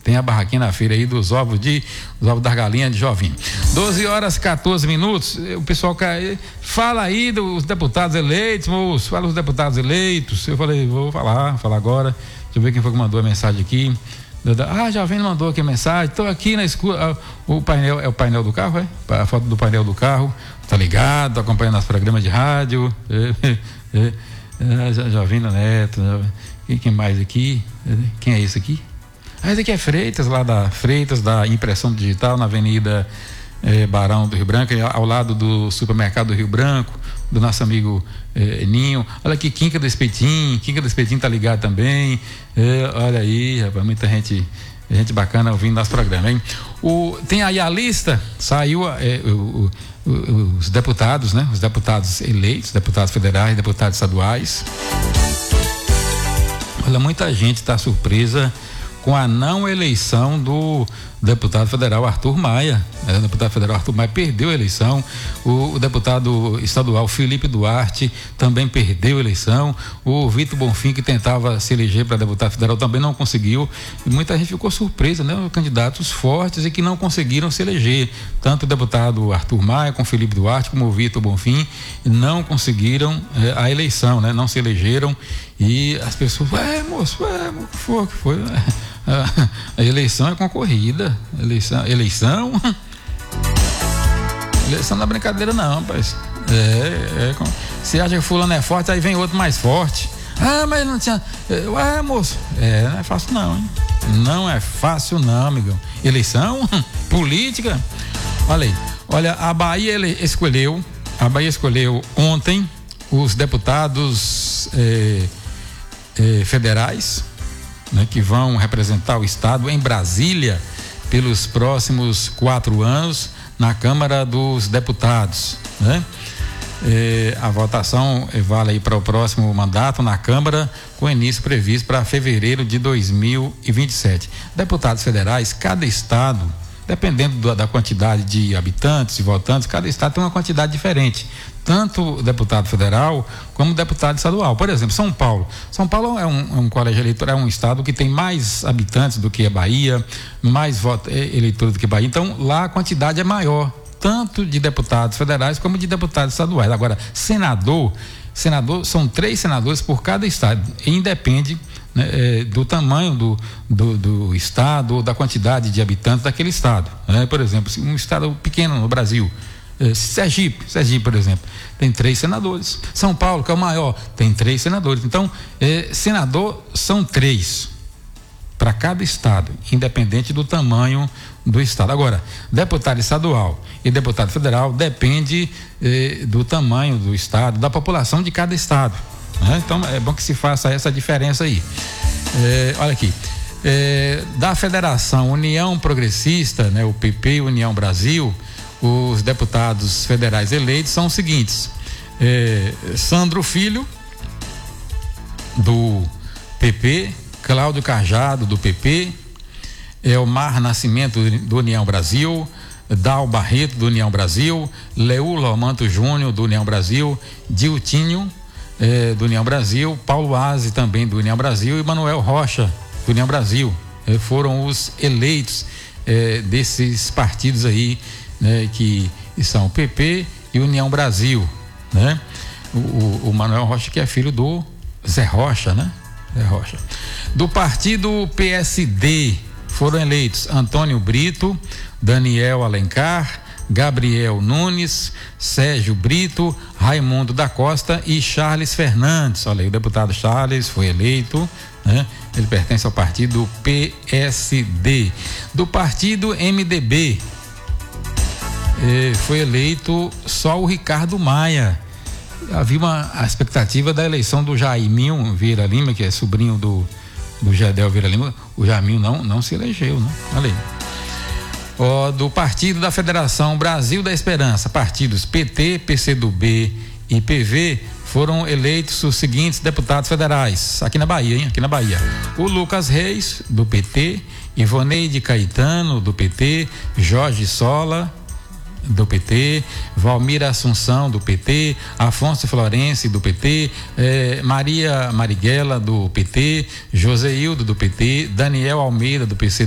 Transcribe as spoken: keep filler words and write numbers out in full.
Tem a barraquinha na feira aí dos ovos de, dos ovos das galinhas de Jovim. doze horas e quatorze minutos, o pessoal cai, fala aí dos deputados eleitos, moço, fala dos deputados eleitos. Eu falei, vou falar, falar agora. Deixa eu ver quem foi que mandou a mensagem aqui. Ah, Jovem mandou aqui a mensagem. Estou aqui na escura. O painel, é o painel do carro, é? A foto do painel do carro. Tá ligado, tá acompanhando nosso programa de rádio. É, é, é, Jovem Neto. Quem, quem mais aqui? Quem é esse aqui? Ah, esse aqui é Freitas, lá da Freitas, da Impressão Digital, na Avenida é, Barão do Rio Branco, ao lado do supermercado do Rio Branco, do nosso amigo é, Ninho. Olha aqui, Quinca do Espetinho, Quinca do Espetinho tá ligado também. É, olha aí, rapaz, muita gente, gente bacana ouvindo nosso programa, hein? O, tem aí a lista, saiu é, o, o, os deputados, né? Os deputados eleitos, deputados federais, deputados estaduais. Olha, muita gente está surpresa com a não eleição do deputado federal Arthur Maia. O deputado federal Arthur Maia perdeu a eleição. O, o deputado estadual Felipe Duarte também perdeu a eleição. O Vitor Bonfim, que tentava se eleger para deputado federal, também não conseguiu. E muita gente ficou surpresa, né? Candidatos fortes e que não conseguiram se eleger. Tanto o deputado Arthur Maia, com Felipe Duarte, como o Vitor Bonfim, não conseguiram eh, a eleição, né? Não se elegeram. E as pessoas, é moço, é, o que foi, que foi? A, a eleição é concorrida. Eleição, eleição? Eleição não é brincadeira não, rapaz. É, é, você acha que fulano é forte, aí vem outro mais forte. Ah, mas não tinha. Ué, moço, é, não é fácil não, hein? Não é fácil não, amigão. Eleição? Política? Olha aí, olha, a Bahia ele escolheu, a Bahia escolheu ontem os deputados eh, eh, federais, né, que vão representar o estado em Brasília pelos próximos quatro anos na Câmara dos Deputados, né? Eh, a votação vale aí para o próximo mandato na Câmara, com início previsto para fevereiro de dois mil e vinte e sete. Deputados federais, cada estado, dependendo da, da quantidade de habitantes e votantes, cada estado tem uma quantidade diferente, tanto deputado federal como deputado estadual. Por exemplo, São Paulo. São Paulo é um, é um colégio eleitoral, é um estado que tem mais habitantes do que a Bahia, mais voto, é, eleitores do que a Bahia. Então, lá a quantidade é maior, tanto de deputados federais como de deputados estaduais. Agora, senador, senador são três senadores por cada estado, e independe, né, é, do tamanho do, do, do estado ou da quantidade de habitantes daquele estado, né? Por exemplo, um estado pequeno no Brasil, é, Sergipe, Sergipe, por exemplo, tem três senadores. São Paulo, que é o maior, tem três senadores. Então, é, senador são três para cada estado, independente do tamanho do estado. Agora, deputado estadual e deputado federal depende eh, do tamanho do estado, da população de cada estado, né? Então é bom que se faça essa diferença aí. Eh, olha aqui, eh, da Federação União Progressista, né, o P P, União Brasil, os deputados federais eleitos são os seguintes: eh, Sandro Filho, do P P, Cláudio Cajado, do P P, Elmar Nascimento, do União Brasil, Dal Barreto, do União Brasil, Leú Lomanto Júnior, do União Brasil, Diltinho, eh, do União Brasil, Paulo Aze, também do União Brasil, e Manuel Rocha, do União Brasil. Eh, foram os eleitos eh, desses partidos aí, né, que são o P P e União Brasil, né? O, o, o Manuel Rocha, que é filho do Zé Rocha, né? Zé Rocha. Do partido P S D foram eleitos Antônio Brito, Daniel Alencar, Gabriel Nunes, Sérgio Brito, Raimundo da Costa e Charles Fernandes. Olha aí, o deputado Charles foi eleito, né? Ele pertence ao partido P S D. Do partido M D B eh, foi eleito só o Ricardo Maia. Havia uma a expectativa da eleição do Jaiminho Vieira Lima, que é sobrinho do, do Gedel Vieira Lima. O Jaiminho não, não se elegeu, né? Olha aí. Ó, do partido da Federação Brasil da Esperança, partidos P T, P C do B e P V, foram eleitos os seguintes deputados federais, aqui na Bahia, hein? Aqui na Bahia. O Lucas Reis, do P T, Ivoneide Caetano, do P T, Jorge Sola, do P T, Valmira Assunção, do P T, Afonso Florense, do P T, eh, Maria Marighella, do P T, Joseildo, do P T, Daniel Almeida, do P C